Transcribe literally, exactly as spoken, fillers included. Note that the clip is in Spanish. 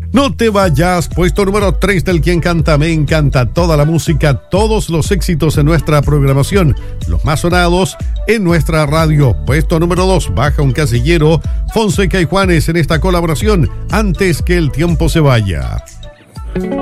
No te vayas, puesto número tres del Quien Canta Me Encanta, toda la música, todos los éxitos en nuestra programación, los más sonados en nuestra radio. Puesto número dos, baja un casillero, Fonseca y Juanes en esta colaboración, Antes que el tiempo se vaya.